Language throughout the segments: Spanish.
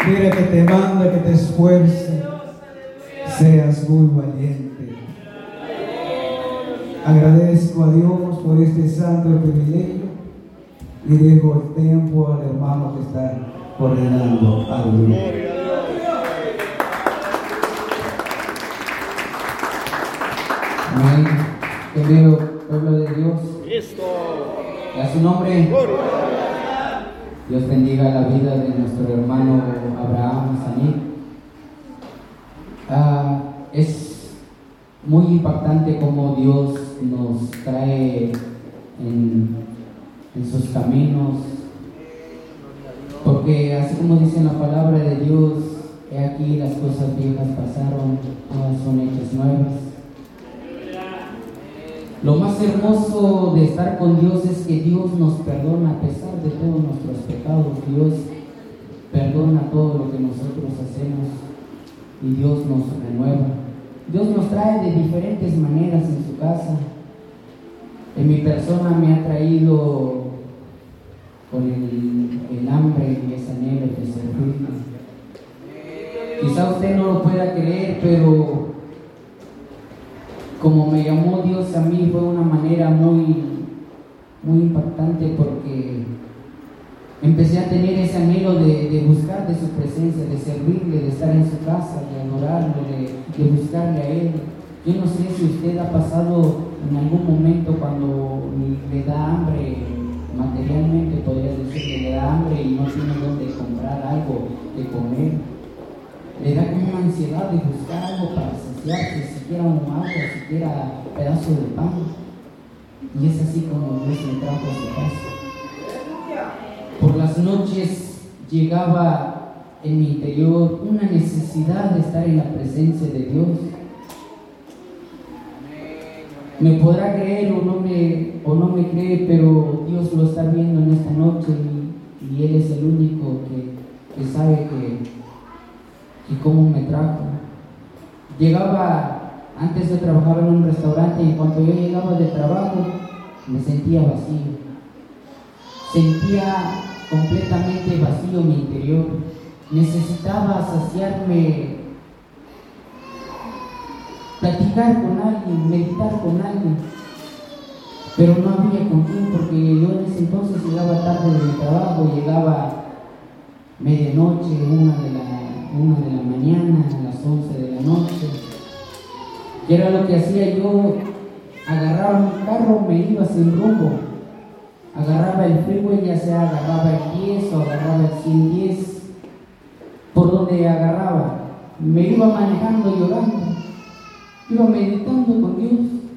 Mira que te manda, que te esfuerce, seas muy valiente. Agradezco a Dios por este santo privilegio y dejo el tiempo al hermano que está coordinando al grupo. Amén. Querido pueblo de Dios, y a su nombre, Dios bendiga la vida de nuestro hermano Abraham Saní. Es muy impactante cómo Dios nos trae en sus caminos, porque así como dice en la palabra de Dios, he aquí las cosas viejas pasaron, todas son hechas nuevas. Lo más hermoso de estar con Dios es que Dios nos perdona a pesar de todos nuestros pecados. Dios perdona todo lo que nosotros hacemos y Dios nos renueva. Dios nos trae de diferentes maneras en su casa. En mi persona me ha traído con el hambre y ese anhelo de servirle. Quizá usted no lo pueda creer, pero como me llamó Dios a mí fue una manera muy impactante, porque empecé a tener ese anhelo de buscar de su presencia, de servirle, de estar en su casa, de adorarlo, de buscarle a Él. Yo no sé si usted ha pasado en algún momento cuando le da hambre, materialmente podría decir que le da hambre y no tiene dónde comprar algo de comer. Le da como una ansiedad de buscar algo para saciarse, siquiera un agua, siquiera un pedazo de pan. Y es así como Dios me trajo a su casa. Por las noches llegaba en mi interior una necesidad de estar en la presencia de Dios. Me podrá creer o no me cree, pero Dios lo está viendo en esta noche y Él es el único que sabe que cómo me trajo. Antes yo trabajaba en un restaurante y cuando yo llegaba de trabajo me sentía vacío. Sentía completamente vacío mi interior. Necesitaba saciarme, platicar con alguien, meditar con alguien, pero no había con quién, porque yo en ese entonces llegaba tarde del trabajo, llegaba medianoche, una de la mañana, a las 11 de la noche. ¿Qué era lo que hacía yo? Agarraba mi carro, me iba sin rumbo. Agarraba el freeway, ya sea agarraba el 10 o agarraba el 110. Por donde agarraba, me iba manejando llorando. Iba meditando con Dios.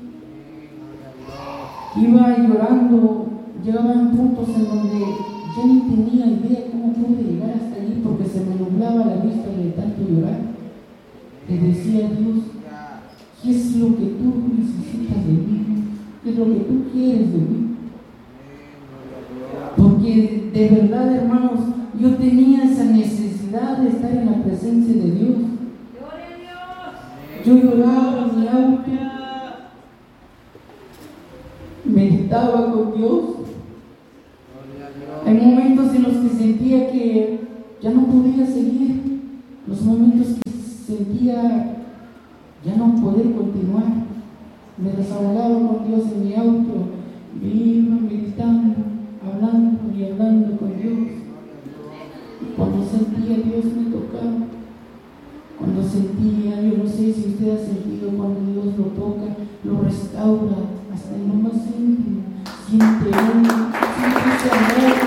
Iba llorando. Llegaban puntos en donde ya ni tenía idea cómo pude llegar hasta allí, porque se me nublaba la vista de tanto llorar. Le decía a Dios, ¿qué es lo que tú necesitas de mí? ¿Qué es lo que tú quieres de mí? Porque de verdad, hermanos, yo tenía esa necesidad de estar en la presencia de Dios. Yo lloraba en mi auto, meditaba con Dios. Hay momentos en los que sentía que ya no podía seguir, los momentos que sentía ya no poder continuar. Me desahogaba con Dios en mi auto, me iba meditando, hablando y hablando con Dios. Y cuando sentía Dios me tocaba, cuando sentía, yo no sé si usted ha sentido cuando Dios lo toca, lo restaura hasta en lo más íntimo, siente ese amor.